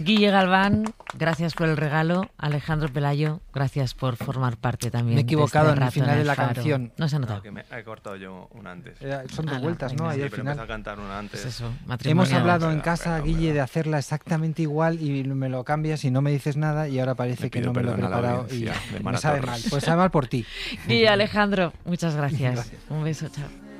Guille Galván, gracias por el regalo. Alejandro Pelayo, gracias por formar parte también. Me he equivocado de este en el final de la Faro. canción. No se ha notado. No, que me he cortado yo una antes. Son dos vueltas, ¿no? venga. Ahí Sí, al pero final. empecé a cantar una antes. Pues eso, Hemos matrimonial. hablado en Espera, casa, espera, Guille, de hacerla exactamente igual y me lo cambias y no me dices nada y ahora parece Me que pido no me lo he perdón a la preparado y audiencia de me Mara sabe Torres. mal. Pues sabe mal por ti. Guille, Alejandro, muchas gracias. Gracias. Un beso, chao.